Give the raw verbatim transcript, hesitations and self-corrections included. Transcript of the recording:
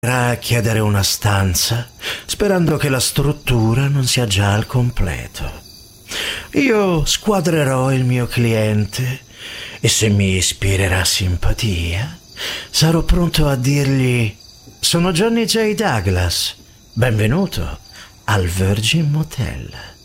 a chiedere una stanza, sperando che la struttura non sia già al completo. Io squadrerò il mio cliente e se mi ispirerà simpatia, sarò pronto a dirgli: sono Johnny J. Douglas, benvenuto al Virgin Motel.